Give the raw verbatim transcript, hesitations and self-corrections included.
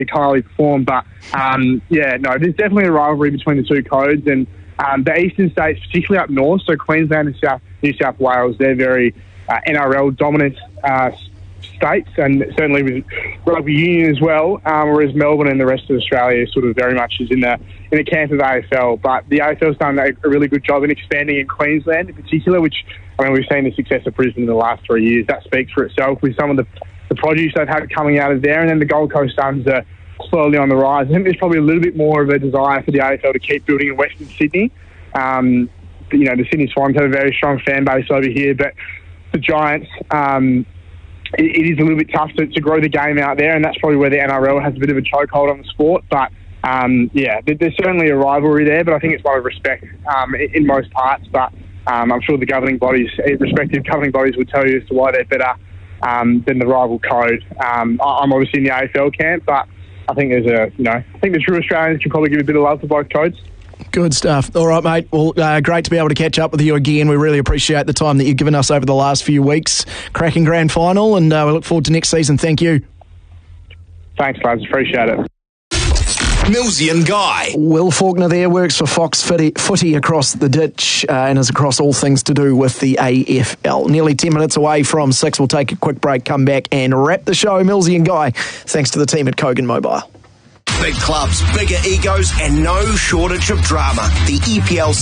they can't really perform. But, um, yeah, no, there's definitely a rivalry between the two codes. And um, the eastern states, particularly up north, so Queensland and South New South Wales, they're very uh, N R L-dominant uh states, and certainly with rugby union as well, um, whereas Melbourne and the rest of Australia sort of very much is in the in the camp of A F L. But the A F L's done a, a really good job in expanding in Queensland in particular, which, I mean, we've seen the success of Brisbane in the last three years. That speaks for itself with some of the, the produce they've had coming out of there. And then the Gold Coast Suns are slowly on the rise. I think there's probably a little bit more of a desire for the A F L to keep building in Western Sydney. Um, you know, the Sydney Swans have a very strong fan base over here, but the Giants... Um, It is a little bit tough to, to grow the game out there, and that's probably where the N R L has a bit of a chokehold on the sport. But, um, yeah, there's certainly a rivalry there, but I think it's one of respect um, in most parts. But um, I'm sure the governing bodies, respective governing bodies, will tell you as to why they're better um, than the rival code. Um, I'm obviously in the A F L camp, but I think there's a, you know, I think the true Australians can probably give a bit of love to both codes. Good stuff. All right, mate. Well, uh, great to be able to catch up with you again. We really appreciate the time that you've given us over the last few weeks. Cracking grand final, and uh, we look forward to next season. Thank you. Thanks, lads. Appreciate it. Millsy and Guy. Will Faulkner there works for Fox Footy, footy across the ditch uh, and is across all things to do with the A F L. Nearly ten minutes away from six. We'll take a quick break, come back and wrap the show. Millsy and Guy, thanks to the team at Kogan Mobile. Big clubs, bigger egos, and no shortage of drama. The E P L